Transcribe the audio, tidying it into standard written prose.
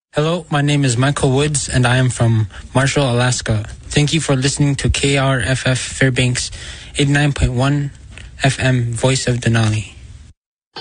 Hello, my name is Michael Woods, and I am from Marshall, Alaska. Thank you for listening to KRFF Fairbanks 89.1 FM, Voice of Denali.